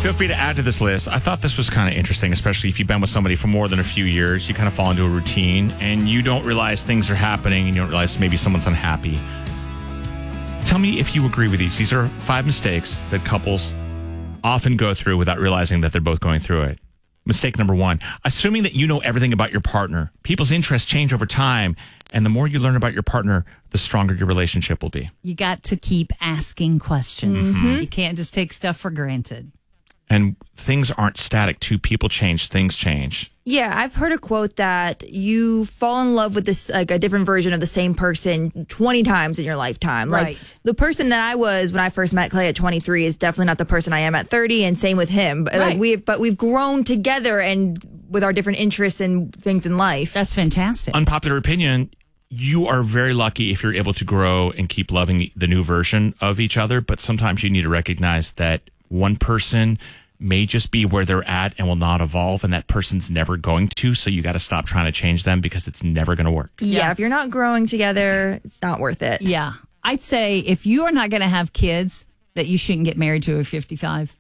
Feel free to add to this list. I thought this was kind of interesting, especially if you've been with somebody for more than a few years. You kind of fall into a routine and you don't realize things are happening and you don't realize maybe someone's unhappy. Tell me if you agree with these. These are 5 mistakes that couples often go through without realizing that they're both going through it. Mistake number 1, assuming that you know everything about your partner. People's interests change over time, and the more you learn about your partner, the stronger your relationship will be. You got to keep asking questions. Mm-hmm. You can't just take stuff for granted. And things aren't static. Two people change, things change. Yeah, I've heard a quote that you fall in love with this, like a different version of the same person 20 times in your lifetime. Like Right. the person that I was when I first met Clay at 23 is definitely not the person I am at 30, and same with him. But Right. we've grown together and with our different interests and things in life. That's fantastic. Unpopular opinion, you are very lucky if you're able to grow and keep loving the new version of each other. But sometimes you need to recognize that one person may just be where they're at and will not evolve, and that person's never going to. So you got to stop trying to change them because it's never going to work. Yeah, if you're not growing together, it's not worth it. Yeah. I'd say if you are not going to have kids, that you shouldn't get married to a 55.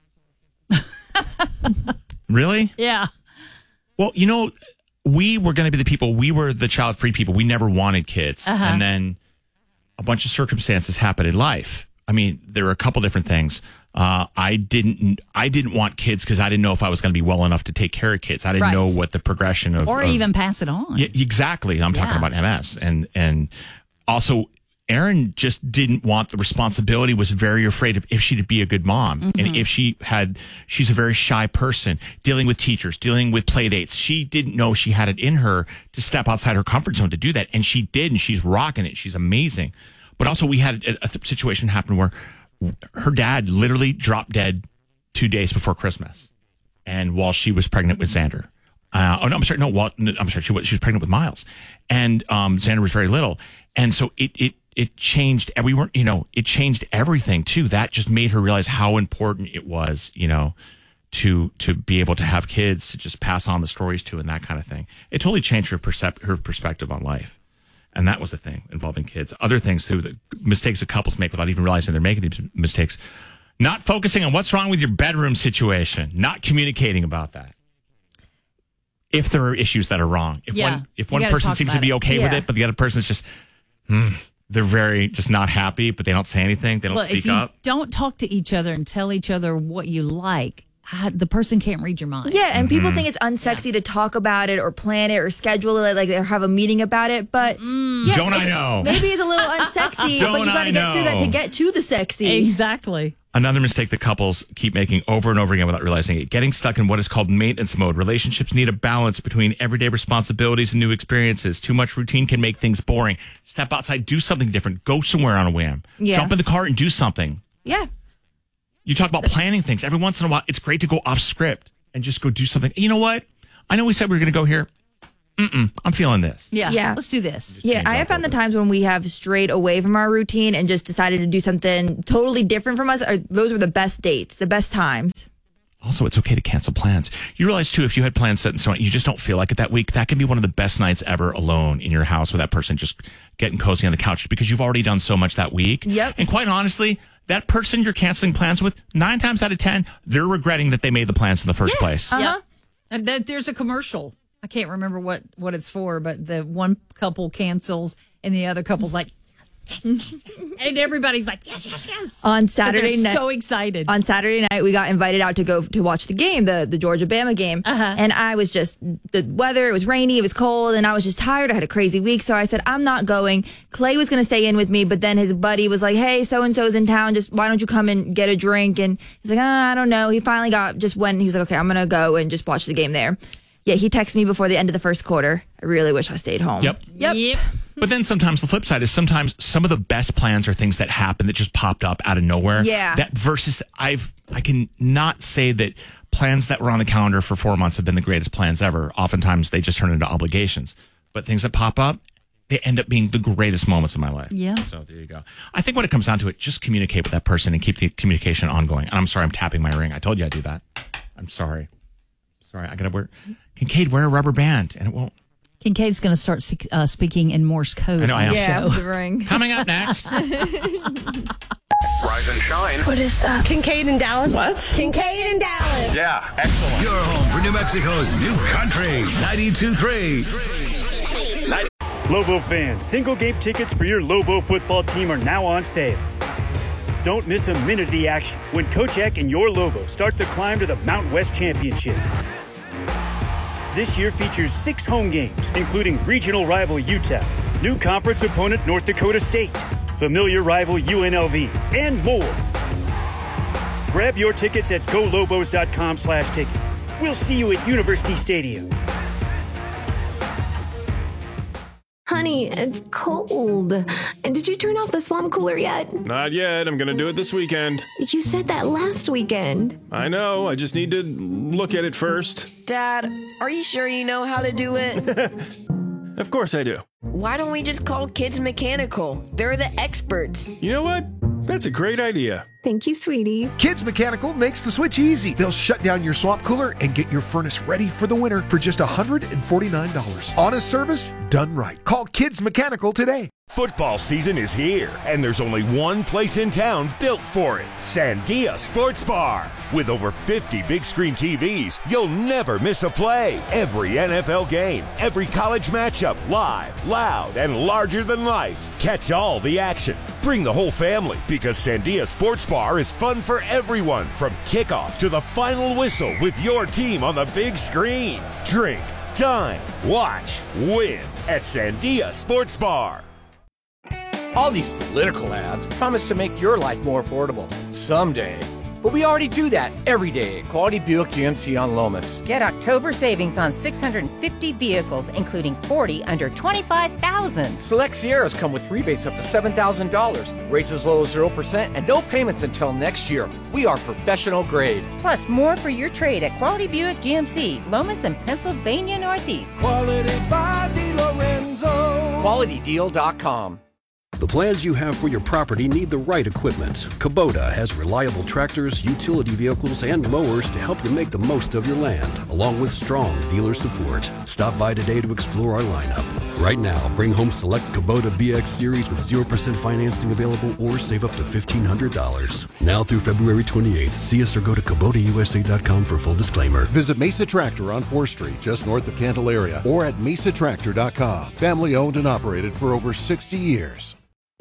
Really? Yeah. Well, you know, we were going to be the people, we were the child-free people. We never wanted kids. And then a bunch of circumstances happened in life. I mean, there were a couple different things. I didn't want kids because I didn't know if I was going to be well enough to take care of kids. I didn't Right. know what the progression of... Or even pass it on. Yeah, exactly. I'm talking Yeah. about MS. And also, Erin just didn't want the responsibility, was very afraid of if she'd be a good mom. And if she's a very shy person, dealing with teachers, dealing with play dates. She didn't know she had it in her to step outside her comfort zone to do that. And she did, and she's rocking it. She's amazing. But also we had a situation happen where her dad literally dropped dead 2 days before Christmas. And while she was pregnant with Xander. She was pregnant with Miles. And Xander was very little. And so it changed, and we weren't, it changed everything too. That just made her realize how important it was, to be able to have kids, to just pass on the stories to, and that kind of thing. It totally changed her perspective on life. And that was the thing involving kids. Other things too, the mistakes that couples make without even realizing they're making these mistakes. Not focusing on what's wrong with your bedroom situation, not communicating about that. If there are issues that are wrong. If one person seems to be okay with it, but the other person is just, they're very just not happy, but they don't say anything. They don't speak up. If you don't talk to each other and tell each other what you like, the person can't read your mind. Yeah, and people think it's unsexy to talk about it or plan it or schedule it, like or have a meeting about it. But don't I know? Maybe it's a little unsexy, but you got to get through that to get to the sexy. Exactly. Another mistake that couples keep making over and over again without realizing it, getting stuck in what is called maintenance mode. Relationships need a balance between everyday responsibilities and new experiences. Too much routine can make things boring. Step outside, do something different. Go somewhere on a whim. Yeah. Jump in the car and do something. Yeah. You talk about planning things. Every once in a while, it's great to go off script and just go do something. You know what? I know we said we were going to go here. I'm feeling this. Yeah. Let's do this. Yeah, I have found the times when we have strayed away from our routine and just decided to do something totally different from us. Those were the best dates, the best times. Also, it's okay to cancel plans. You realize, too, if you had plans set in stone, you just don't feel like it that week, that can be one of the best nights ever alone in your house with that person just getting cozy on the couch because you've already done so much that week. Yep. And quite honestly, that person you're canceling plans with, 9 times out of 10, they're regretting that they made the plans in the first place. Yeah. And there's a commercial. I can't remember what it's for, but the one couple cancels and the other couple's like, and everybody's like, yes. On Saturday They're night, so excited. On Saturday night, we got invited out to go to watch the game, the Georgia-Bama game. And I was just, the weather, it was rainy, it was cold, and I was just tired. I had a crazy week, so I said, I'm not going. Clay was going to stay in with me, but then his buddy was like, hey, so-and-so's in town, just why don't you come and get a drink? And he's like, I don't know. He finally went, he was like, okay, I'm going to go and just watch the game there. Yeah, he texted me before the end of the first quarter. I really wish I stayed home. Yep. But then sometimes the flip side is sometimes some of the best plans are things that happen that just popped up out of nowhere. Yeah. That versus I can not say that plans that were on the calendar for 4 months have been the greatest plans ever. Oftentimes they just turn into obligations. But things that pop up, they end up being the greatest moments of my life. Yeah. So there you go. I think when it comes down to it, just communicate with that person and keep the communication ongoing. And I'm sorry, I'm tapping my ring. I told you I'd do that. I'm sorry. I gotta wear Kincaid, wear a rubber band, and it won't. Kincaid's going to start speaking in Morse code. I know, I am. Yeah, Show. with the ring. Coming up next. Rise and shine. What is Kincaid in Dallas? What? Kincaid in Dallas. Yeah, excellent. Your home for New Mexico's new country, 92.3. Lobo fans, single game tickets for your Lobo football team are now on sale. Don't miss a minute of the action when Coach Eck and your Lobo start the climb to the Mountain West Championship. This year features 6 home games, including regional rival UTEP, new conference opponent North Dakota State, familiar rival UNLV, and more. Grab your tickets at golobos.com/tickets. We'll see you at University Stadium. Honey, it's cold. And did you turn off the swamp cooler yet? Not yet. I'm going to do it this weekend. You said that last weekend. I know. I just need to look at it first. Dad, are you sure you know how to do it? Of course I do. Why don't we just call Kids Mechanical? They're the experts. You know what? That's a great idea. Thank you, sweetie. Kids Mechanical makes the switch easy. They'll shut down your swamp cooler and get your furnace ready for the winter for just $149. Honest service, done right. Call Kids Mechanical today. Football season is here, and there's only one place in town built for it, Sandia Sports Bar. With over 50 big screen TVs, you'll never miss a play. Every NFL game, every college matchup, live, loud, and larger than life. Catch all the action. Bring the whole family, because Sandia Sports Bar is fun for everyone, from kickoff to the final whistle with your team on the big screen. Drink, dine, watch, win at Sandia Sports Bar. All these political ads promise to make your life more affordable someday. But we already do that every day at Quality Buick GMC on Lomas. Get October savings on 650 vehicles, including 40 under $25,000. Select Sierras come with rebates up to $7,000, rates as low as 0%, and no payments until next year. We are professional grade. Plus, more for your trade at Quality Buick GMC, Lomas and Pennsylvania Northeast. Quality by DiLorenzo. QualityDeal.com. The plans you have for your property need the right equipment. Kubota has reliable tractors, utility vehicles, and mowers to help you make the most of your land, along with strong dealer support. Stop by today to explore our lineup. Right now, bring home select Kubota BX Series with 0% financing available or save up to $1,500. Now through February 28th, see us or go to KubotaUSA.com for full disclaimer. Visit Mesa Tractor on 4th Street, just north of Candelaria, or at mesatractor.com. Family owned and operated for over 60 years.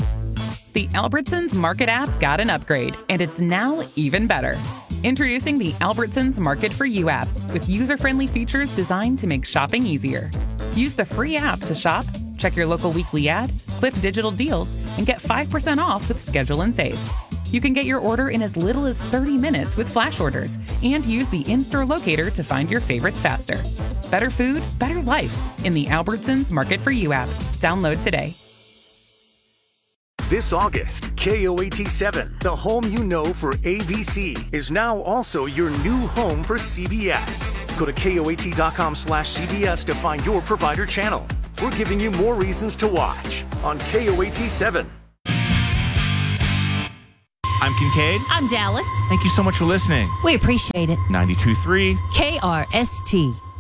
The Albertsons Market app got an upgrade, and it's now even better. Introducing the Albertsons Market for You app with user-friendly features designed to make shopping easier. Use the free app to shop, check your local weekly ad, clip digital deals, and get 5% off with Schedule and Save. You can get your order in as little as 30 minutes with flash orders and use the in-store locator to find your favorites faster. Better food, better life in the Albertsons Market for You app. Download today. This August, KOAT7, the home you know for ABC, is now also your new home for CBS. Go to KOAT.com/CBS to find your provider channel. We're giving you more reasons to watch on KOAT7. I'm Kincaid. I'm Dallas. Thank you so much for listening. We appreciate it. 92.3 KRST.